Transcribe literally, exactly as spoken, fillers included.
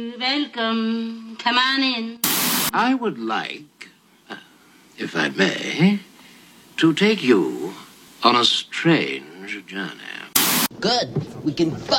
Welcome. Come on in. I would like, uh, if I may, to take you on a strange journey. Good. We can